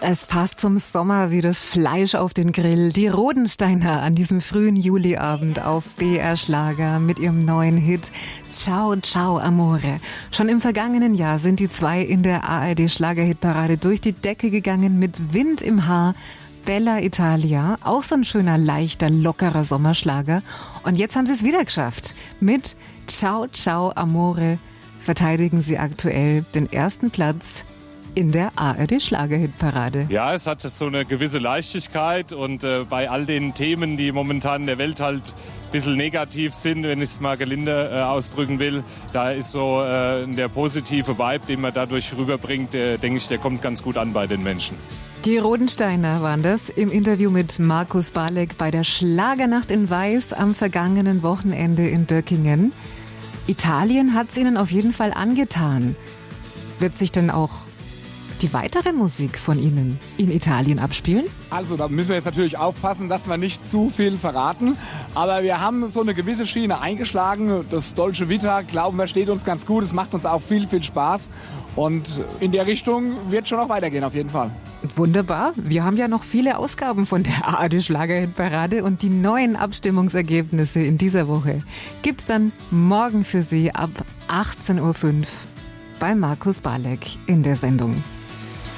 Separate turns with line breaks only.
Es passt zum Sommer wie das Fleisch auf den Grill. Die Rodensteiner an diesem frühen Juliabend auf BR Schlager mit ihrem neuen Hit Ciao, ciao, amore. Schon im vergangenen Jahr sind die zwei in der ARD Schlagerhitparade durch die Decke gegangen mit Wind im Haar. Bella Italia, auch so ein schöner, leichter, lockerer Sommerschlager. Und jetzt haben sie es wieder geschafft. Mit Ciao, ciao, amore verteidigen sie aktuell den ersten Platz in der ARD Schlagerhitparade.
Ja, es hat so eine gewisse Leichtigkeit und bei all den Themen, die momentan in der Welt halt ein bisschen negativ sind, wenn ich es mal gelinde ausdrücken will, da ist so der positive Vibe, den man dadurch rüberbringt, denke ich, der kommt ganz gut an bei den Menschen.
Die Rodensteiner waren das im Interview mit Markus Balek bei der Schlagernacht in Weiß am vergangenen Wochenende in Döckingen. Italien hat es ihnen auf jeden Fall angetan. Wird sich denn auch die weitere Musik von Ihnen in Italien abspielen?
Also da müssen wir jetzt natürlich aufpassen, dass wir nicht zu viel verraten. Aber wir haben so eine gewisse Schiene eingeschlagen. Das Dolce Vita, glauben wir, steht uns ganz gut. Es macht uns auch viel, viel Spaß. Und in der Richtung wird schon noch weitergehen, auf jeden Fall.
Wunderbar. Wir haben ja noch viele Ausgaben von der ARD Schlagerhitparade und die neuen Abstimmungsergebnisse in dieser Woche gibt's dann morgen für Sie ab 18.05 Uhr bei Markus Balek in der Sendung.